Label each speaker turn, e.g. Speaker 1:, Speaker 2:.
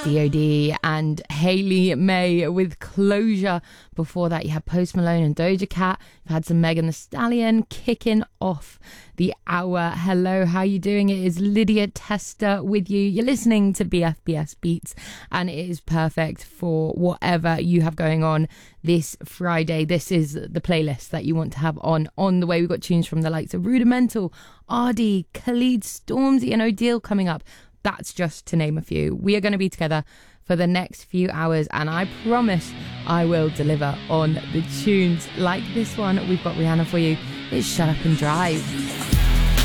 Speaker 1: DOD and Hayley May with Closure. Before that, you had Post Malone and Doja Cat. You've had some Megan Thee Stallion kicking off the hour. Hello, how you doing? It is Lydia Tester with you. You're listening to BFBS Beats, and it is perfect for whatever you have going on this Friday. This is the playlist that you want to have on the way. We've got tunes from the likes of Rudimental, Ardy, Khalid, Stormzy and Odile coming up. That's just to name a few. We are going to be together for the next few hours, and I promise I will deliver on the tunes like this one. We've got Rihanna for you. It's Shut Up and Drive.